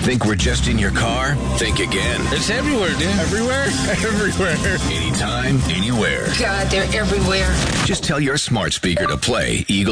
Think we're just in your car? Think again. It's everywhere, dude. Everywhere? Everywhere. Anytime, anywhere. God, they're everywhere. Just tell your smart speaker to play Eagle